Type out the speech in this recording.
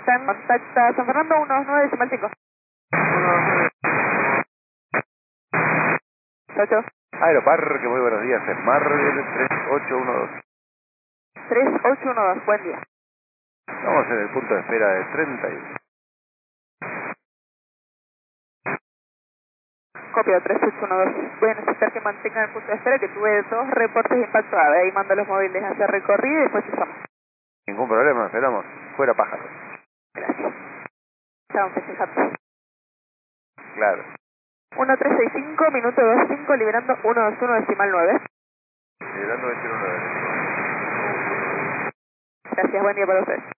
Capitán, contacta San Fernando 129,5. 8. Aeroparque, muy buenos días, Smart 3812. 3812, buen día. Estamos en el punto de espera de 31. Copio 3812. Voy a necesitar que mantengan el punto de espera, que tuve 2 reportes de impacto ave. Ahí mando los móviles a hacer recorrido y después usamos. Ningún problema, esperamos. Fuera pájaros. Gracias. Chao, festejando. Claro. 1365, minuto 25, liberando 121,9. Liberando 21. Gracias, buen día para ustedes.